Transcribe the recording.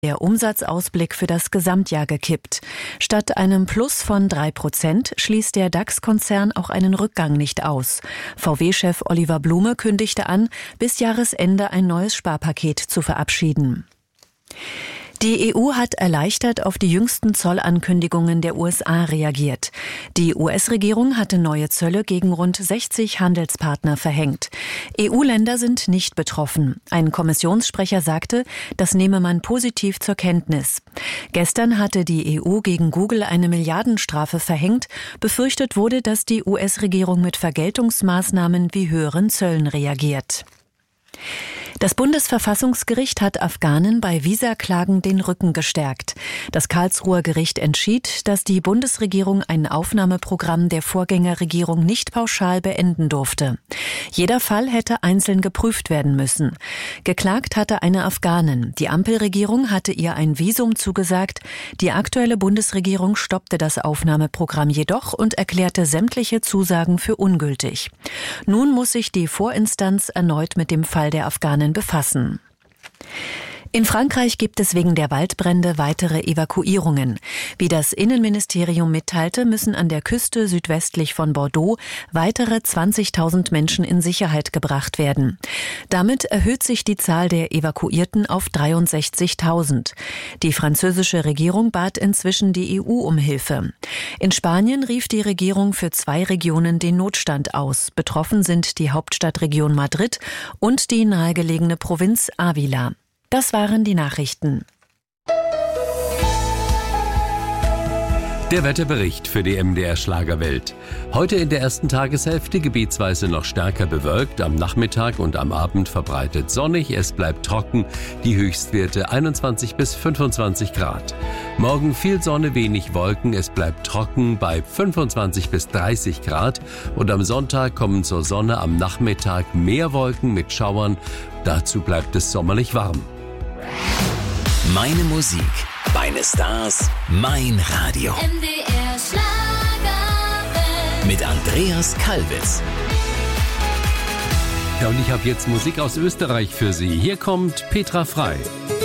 Der Umsatzausblick für das Gesamtjahr gekippt. Statt einem Plus von 3% schließt der DAX-Konzern auch einen Rückgang nicht aus. VW-Chef Oliver Blume kündigte an, bis Jahresende ein neues Sparpaket zu verabschieden. Die EU hat erleichtert auf die jüngsten Zollankündigungen der USA reagiert. Die US-Regierung hatte neue Zölle gegen rund 60 Handelspartner verhängt. EU-Länder sind nicht betroffen. Ein Kommissionssprecher sagte, das nehme man positiv zur Kenntnis. Gestern hatte die EU gegen Google eine Milliardenstrafe verhängt. Befürchtet wurde, dass die US-Regierung mit Vergeltungsmaßnahmen wie höheren Zöllen reagiert. Das Bundesverfassungsgericht hat Afghanen bei Visaklagen den Rücken gestärkt. Das Karlsruher Gericht entschied, dass die Bundesregierung ein Aufnahmeprogramm der Vorgängerregierung nicht pauschal beenden durfte. Jeder Fall hätte einzeln geprüft werden müssen. Geklagt hatte eine Afghanin. Die Ampelregierung hatte ihr ein Visum zugesagt. Die aktuelle Bundesregierung stoppte das Aufnahmeprogramm jedoch und erklärte sämtliche Zusagen für ungültig. Nun muss sich die Vorinstanz erneut mit dem Fall der Afghanen befassen. In Frankreich gibt es wegen der Waldbrände weitere Evakuierungen. Wie das Innenministerium mitteilte, müssen an der Küste südwestlich von Bordeaux weitere 20.000 Menschen in Sicherheit gebracht werden. Damit erhöht sich die Zahl der Evakuierten auf 63.000. Die französische Regierung bat inzwischen die EU um Hilfe. In Spanien rief die Regierung für 2 Regionen den Notstand aus. Betroffen sind die Hauptstadtregion Madrid und die nahegelegene Provinz Ávila. Das waren die Nachrichten. Der Wetterbericht für die MDR Schlagerwelt. Heute in der ersten Tageshälfte gebietsweise noch stärker bewölkt, am Nachmittag und am Abend verbreitet sonnig, es bleibt trocken, die Höchstwerte 21 bis 25 Grad. Morgen viel Sonne, wenig Wolken, es bleibt trocken bei 25 bis 30 Grad und am Sonntag kommen zur Sonne am Nachmittag mehr Wolken mit Schauern, dazu bleibt es sommerlich warm. Meine Musik, meine Stars, mein Radio. MDR Schlagerwelt. Mit Andreas Kalbitz. Ja, und ich habe jetzt Musik aus Österreich für Sie. Hier kommt Petra Frei.